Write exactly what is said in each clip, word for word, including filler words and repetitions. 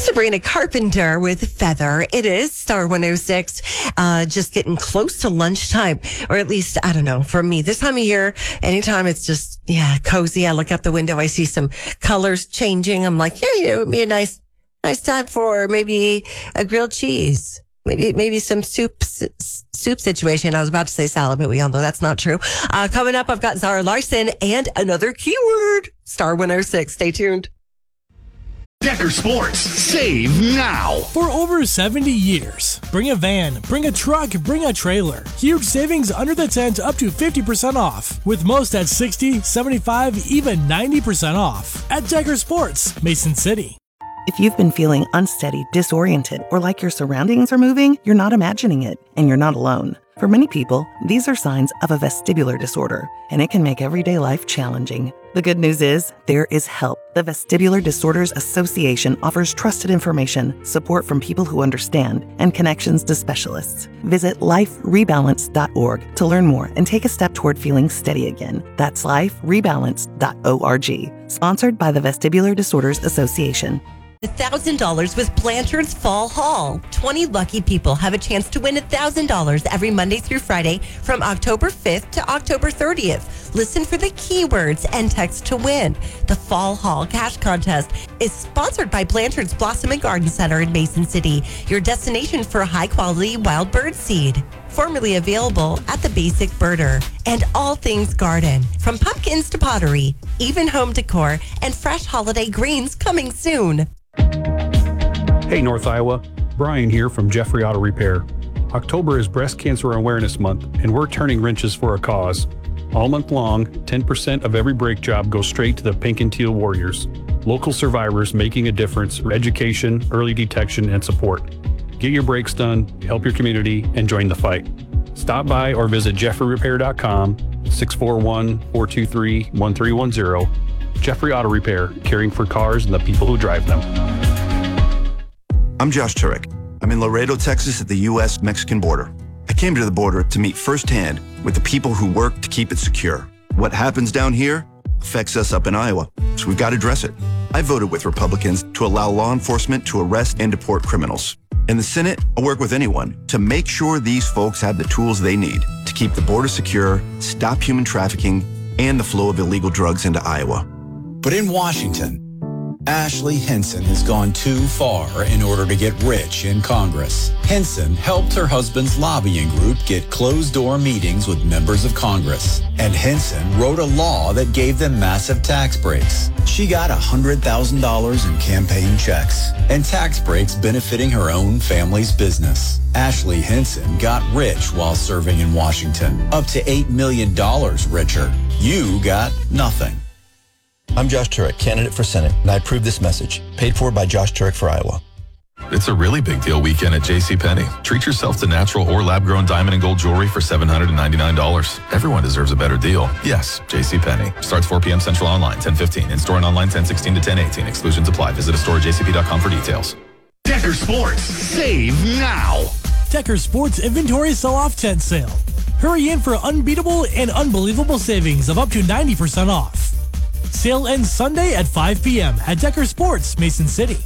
Sabrina Carpenter with Feather. It is Star one oh six, uh, just getting close to lunchtime, or at least, I don't know, for me, this time of year, anytime it's just, yeah, cozy. I look out the window, I see some colors changing. I'm like, yeah, you know, it'd be a nice, nice time for maybe a grilled cheese. Maybe, maybe some soup, soup situation. I was about to say salad, but we all know that's not true. Uh, coming up, I've got Zara Larson and another keyword. Star one oh six. Stay tuned. Decker Sports. Save now. For over seventy years. Bring a van, bring a truck, bring a trailer. Huge savings under the tent up to fifty percent off. With most at sixty, seventy-five, even ninety percent off. At Decker Sports, Mason City. If you've been feeling unsteady, disoriented, or like your surroundings are moving, you're not imagining it, and you're not alone. For many people, these are signs of a vestibular disorder, and it can make everyday life challenging. The good news is, there is help. The Vestibular Disorders Association offers trusted information, support from people who understand, and connections to specialists. Visit life rebalance dot org to learn more and take a step toward feeling steady again. That's life rebalance dot org. Sponsored by the Vestibular Disorders Association. one thousand dollars with Blanchard's Fall Haul. twenty lucky people have a chance to win one thousand dollars every Monday through Friday from October fifth to October thirtieth. Listen for the keywords and text to win. The Fall Haul Cash Contest is sponsored by Blanchard's Blossom and Garden Center in Mason City, your destination for high-quality wild bird seed. Formerly available at the Basic Birder. And all things garden, from pumpkins to pottery, even home decor, and fresh holiday greens coming soon. Hey, North Iowa. Brian here from Jeffrey Auto Repair. October is Breast Cancer Awareness Month, and we're turning wrenches for a cause. All month long, ten percent of every brake job goes straight to the Pink and Teal Warriors, local survivors making a difference for education, early detection, and support. Get your brakes done, help your community, and join the fight. Stop by or visit jeffrey repair dot com, six four one, four two three, one three one zero. Jeffrey Auto Repair, caring for cars and the people who drive them. I'm Josh Turek. I'm in Laredo, Texas at the U S Mexican border. I came to the border to meet firsthand with the people who work to keep it secure. What happens down here affects us up in Iowa, so we've got to address it. I voted with Republicans to allow law enforcement to arrest and deport criminals. In the Senate, I'll work with anyone to make sure these folks have the tools they need to keep the border secure, stop human trafficking, and the flow of illegal drugs into Iowa. But in Washington, Ashley Hinson has gone too far in order to get rich in Congress. Hinson helped her husband's lobbying group get closed-door meetings with members of Congress. And Hinson wrote a law that gave them massive tax breaks. She got one hundred thousand dollars in campaign checks and tax breaks benefiting her own family's business. Ashley Hinson got rich while serving in Washington, up to eight million dollars richer. You got nothing. I'm Josh Turek, candidate for Senate, and I approve this message. Paid for by Josh Turek for Iowa. It's a really big deal weekend at JCPenney. Treat yourself to natural or lab-grown diamond and gold jewelry for seven hundred ninety-nine dollars. Everyone deserves a better deal. Yes, JCPenney. Starts four p.m. Central online, ten fifteen. In-store and online, ten sixteen to ten eighteen. Exclusions apply. Visit a store at j c p dot com for details. Decker Sports. Save now. Decker Sports Inventory Sell-Off Tent Sale. Hurry in for unbeatable and unbelievable savings of up to ninety percent off. Sale ends Sunday at five p.m. at Decker Sports, Mason City.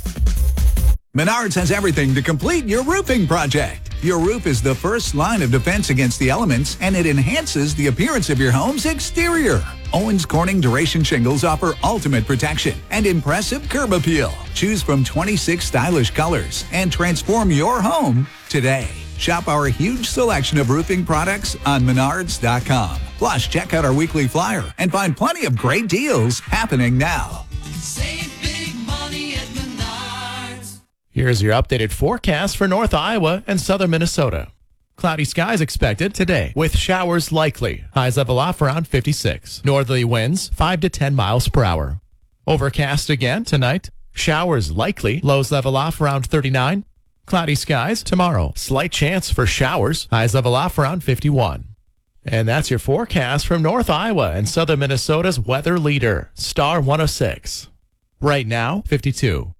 Menards has everything to complete your roofing project. Your roof is the first line of defense against the elements, and it enhances the appearance of your home's exterior. Owens Corning Duration Shingles offer ultimate protection and impressive curb appeal. Choose from twenty-six stylish colors and transform your home today. Shop our huge selection of roofing products on menards dot com. Plus, check out our weekly flyer and find plenty of great deals happening now. Save big money at Menards. Here's your updated forecast for North Iowa and southern Minnesota. Cloudy skies expected today with showers likely. Highs level off around fifty-six. Northerly winds five to ten miles per hour. Overcast again tonight. Showers likely. Lows level off around thirty-nine. Cloudy skies tomorrow. Slight chance for showers. Highs level off around fifty-one. And that's your forecast from North Iowa and southern Minnesota's weather leader, Star one oh six. Right now, fifty-two.